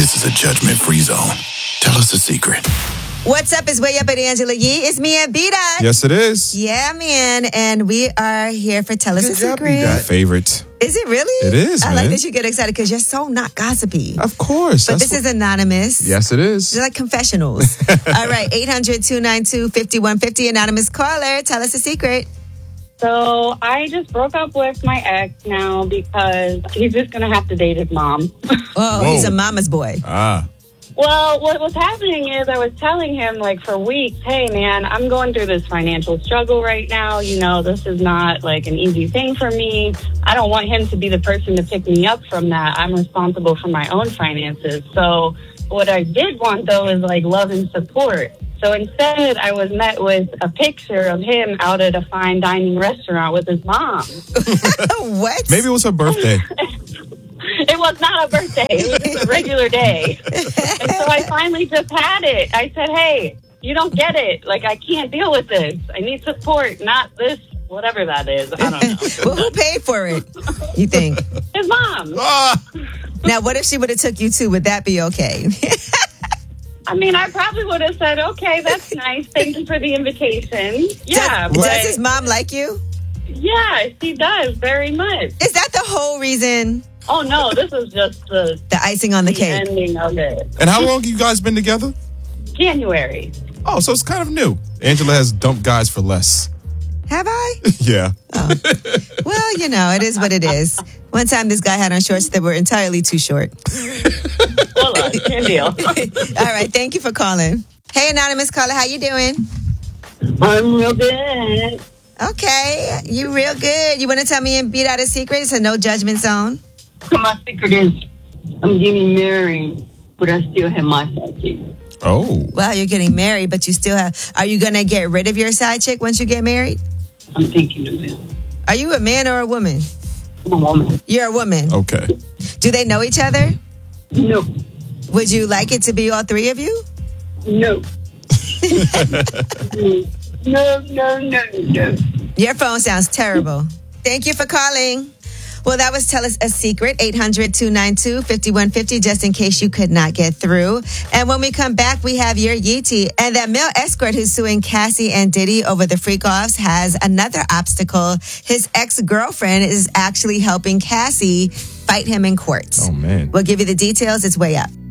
This is a judgment-free zone. Tell us a secret. What's up? It's Way Up at Angela Yee. It's me and B-Dot. Yes, it is. Yeah, man. And we are here for Tell Us a Secret. My favorite. Is it really? It is, I man. like that you get excited because you're so not gossipy. Of course. But this is anonymous. Yes, it is. It's like confessionals. All right, 800-292-5150. Anonymous caller, tell us a secret. So I just broke up with my ex now because he's just going to have to date his mom. Oh, Whoa. he's a mama's boy. Well, what was happening is I was telling him, like, for weeks, hey, man, I'm going through this financial struggle right now. You know, this is not, like, an easy thing for me. I don't want him to be the person to pick me up from that. I'm responsible for my own finances. So what I did want, though, is, like, love and support. So instead, I was met with a picture of him out at a fine dining restaurant with his mom. What? Maybe it was her birthday. It was not a birthday. It was just a regular day. And so I finally just had it. I said, hey, you don't get it. Like, I can't deal with this. I need support, not this, whatever that is. I don't know. Well, who paid for it, you think? His mom. Now, what if she would have took you too? Would that be okay? I mean, I probably would have said, okay, that's nice. Thank you for the invitation. Yeah. Does his mom like you? Yeah, she does very much. Is that the whole reason? Oh, no, this is just the icing on the cake. ending of it. And how long have you guys been together? January. Oh, so it's kind of new. Angela has dumped guys for less. Have I? Yeah. Well, you know, it is what it is. One time this guy had on shorts that were entirely too short. Hold on, can't deal. All right, thank you for calling. Hey, anonymous caller, how you doing? I'm real good. Okay, you real good. You want to tell me and beat out a secret? It's a no judgment zone. My secret is I'm getting married, but I still have my side chick. Oh. Well, you're getting married, but you still have... Are you going to get rid of your side chick once you get married? I'm thinking of it. Are you a man or a woman? I'm a woman. You're a woman. Okay. Do they know each other? No. Would you like it to be all three of you? No. No. Your phone sounds terrible. Thank you for calling. Well, that was Tell Us a Secret, 800-292-5150, just in case you could not get through. And when we come back, we have your Yeetie. And that male escort who's suing Cassie and Diddy over the freak-offs has another obstacle. His ex-girlfriend is actually helping Cassie fight him in court. Oh, man. We'll give you the details. It's Way Up.